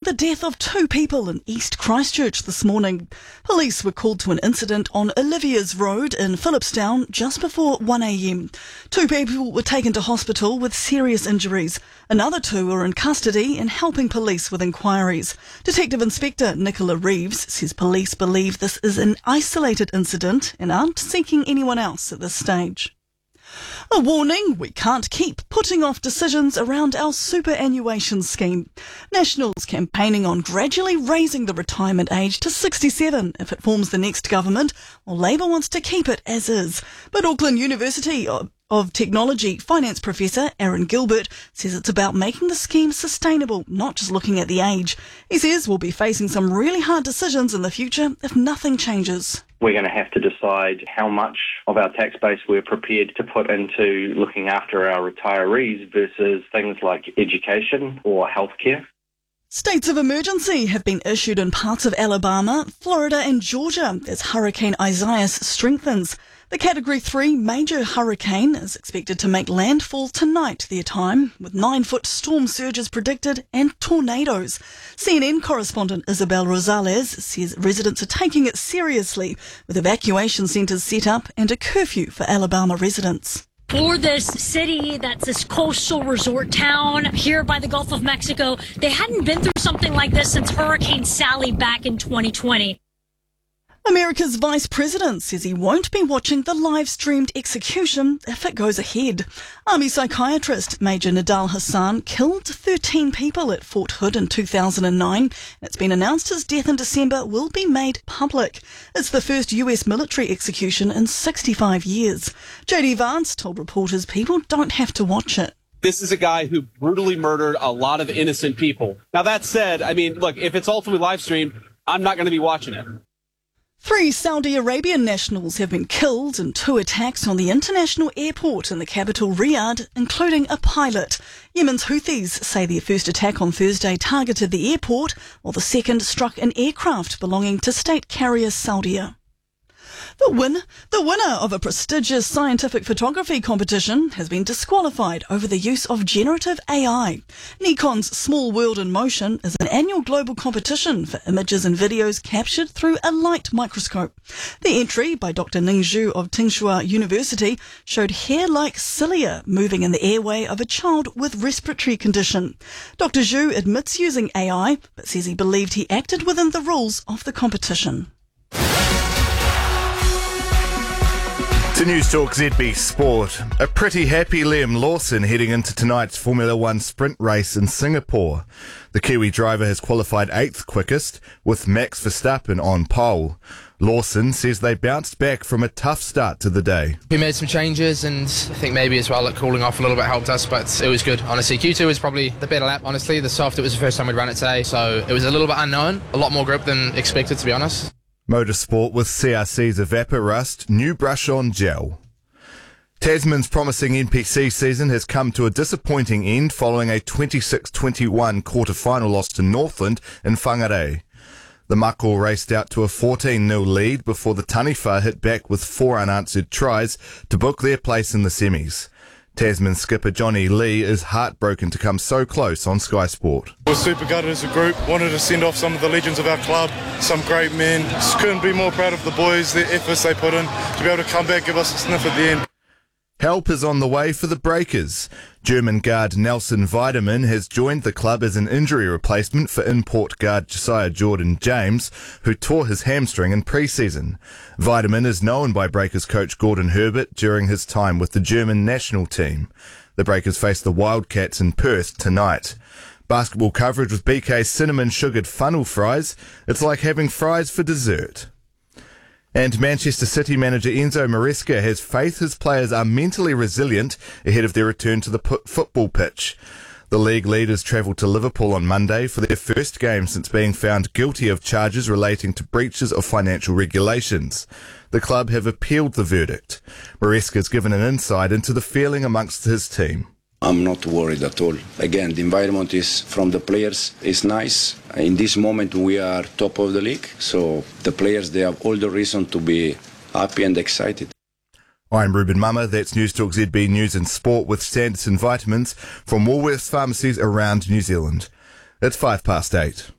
the death of 2 people in East Christchurch this morning. Police were called to an incident on Olivia's Road in Phillipstown just before 1 a.m. 2 people were taken to hospital with serious injuries. Another 2 are in custody and helping police with inquiries. Detective Inspector Nicola Reeves says police believe this is an isolated incident and aren't seeking anyone else at this stage. A warning, we can't keep putting off decisions around our superannuation scheme. Nationals campaigning on gradually raising the retirement age to 67 if it forms the next government, while Labour wants to keep it as is. But Auckland University of Technology Finance Professor Aaron Gilbert says it's about making the scheme sustainable, not just looking at the age. He says we'll be facing some really hard decisions in the future if nothing changes. We're going to have to decide how much of our tax base we're prepared to put into looking after our retirees versus things like education or healthcare. States of emergency have been issued in parts of Alabama, Florida and Georgia as Hurricane Isaias strengthens. The Category 3 major hurricane is expected to make landfall tonight their time, with 9-foot storm surges predicted and tornadoes. CNN correspondent Isabel Rosales says residents are taking it seriously, with evacuation centres set up and a curfew for Alabama residents. For this city that's this coastal resort town here by the Gulf of Mexico, they hadn't been through something like this since Hurricane Sally back in 2020. America's vice president says he won't be watching the live-streamed execution if it goes ahead. Army psychiatrist Major Nidal Hasan killed 13 people at Fort Hood in 2009. And it's been announced his death in December will be made public. It's the first US military execution in 65 years. JD Vance told reporters people don't have to watch it. This is a guy who brutally murdered a lot of innocent people. Now, that said, look, if it's ultimately live-streamed, I'm not going to be watching it. 3 Saudi Arabian nationals have been killed in 2 attacks on the international airport in the capital Riyadh, including a pilot. Yemen's Houthis say their first attack on Thursday targeted the airport, while the second struck an aircraft belonging to state carrier Saudia. The winner of a prestigious scientific photography competition has been disqualified over the use of generative AI. Nikon's Small World in Motion is an annual global competition for images and videos captured through a light microscope. The entry by Dr. Ning Zhu of Tsinghua University showed hair-like cilia moving in the airway of a child with respiratory condition. Dr. Zhu admits using AI, but says he believed he acted within the rules of the competition. To News Talk ZB Sport, a pretty happy Liam Lawson heading into tonight's Formula 1 sprint race in Singapore. The Kiwi driver has qualified 8th quickest, with Max Verstappen on pole. Lawson says they bounced back from a tough start to the day. We made some changes, and I think maybe as well cooling off a little bit helped us, but it was good, honestly. Q2 was probably the better lap, honestly. The soft, it was the first time we'd run it today, so it was a little bit unknown. A lot more grip than expected, to be honest. Motorsport with CRC's Evaporust, new brush-on gel. Tasman's promising NPC season has come to a disappointing end following a 26-21 quarter-final loss to Northland in Whangarei. The Mako raced out to a 14-0 lead before the Taniwha hit back with 4 unanswered tries to book their place in the semis. Tasman skipper Johnny Lee is heartbroken to come so close on Sky Sport. We're super gutted as a group, wanted to send off some of the legends of our club, some great men. Just couldn't be more proud of the boys, the efforts they put in to be able to come back, give us a sniff at the end. Help is on the way for the Breakers. German guard Nelson Weidemann has joined the club as an injury replacement for import guard Josiah Jordan-James, who tore his hamstring in pre-season. Weidemann is known by Breakers coach Gordon Herbert during his time with the German national team. The Breakers face the Wildcats in Perth tonight. Basketball coverage with BK's cinnamon sugared funnel fries. It's like having fries for dessert. And Manchester City manager Enzo Maresca has faith his players are mentally resilient ahead of their return to the football pitch. The league leaders travelled to Liverpool on Monday for their first game since being found guilty of charges relating to breaches of financial regulations. The club have appealed the verdict. Maresca's given an insight into the feeling amongst his team. I'm not worried at all. Again, the environment is from the players is nice. In this moment, we are top of the league. So the players, they have all the reason to be happy and excited. I'm Ruben Mama. That's News Talk ZB News and Sport with Sanderson Vitamins from Woolworths pharmacies around New Zealand. It's 8:05.